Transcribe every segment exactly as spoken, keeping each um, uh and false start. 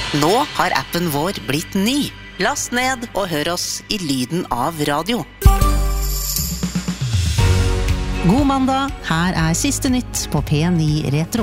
Nå har appen vår blitt ny. Last ned og hør oss i lyden av radio. God mandag, her er siste nytt på P ni Retro.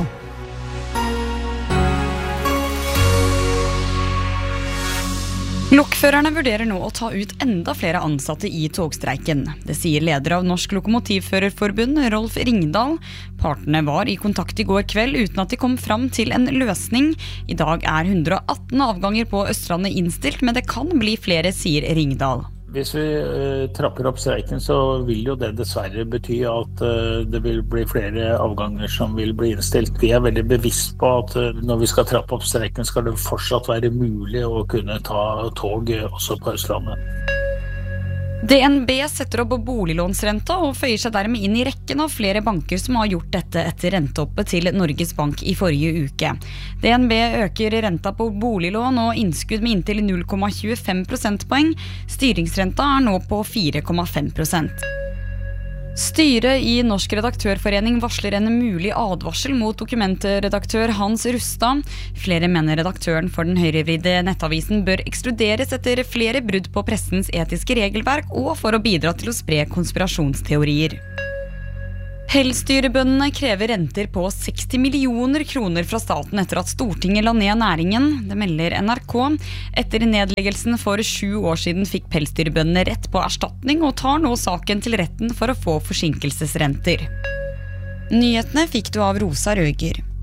Lokførerne vurderer nå å ta ut enda flere ansatte i togstreiken. Det sier leder av Norsk Lokomotivførerforbund, Rolf Ringdal. Partene var i kontakt i går kveld uten at de kom fram til en løsning. I dag er hundre og atten avganger på Østlandet innstilt, men det kan bli flere, sier Ringdal. Hvis vi uh, trapper opp streiken, så vil jo det dessverre bety at uh, det vil bli flere avganger som vil bli innstilt. Vi er veldig bevisst på at uh, når vi skal trappe opp streiken, skal det fortsatt være mulig å kunne ta tog uh, også på Østlandet. D N B setter opp boliglånsrenta og føyer seg dermed inn i rekken av flere banker som har gjort dette etter renteoppet til Norges Bank i forrige uke. D N B øker renta på boliglån og innskudd med inntil null komma tjuefem prosentpoeng. Styringsrenta er nå på fire komma fem prosent. Styret i Norsk Redaktørforening varsler en mulig advarsel mot dokumentredaktør Hans Rustad. Flere mener redaktøren for den høyrevridde nettavisen bør ekskluderes etter flere brudd på pressens etiske regelverk og for å bidra til å spre konspirasjonsteorier. Pelsdyrbøndene krever renter på seksti millioner kroner fra staten etter at Stortinget la ned næringen. Det melder N R K. Etter nedleggelsen for sju år siden fikk pelsdyrbøndene rett på erstatning og tar nå saken til retten for å få forsinkelsesrenter. Nyhetene fikk du av Rosa Røger.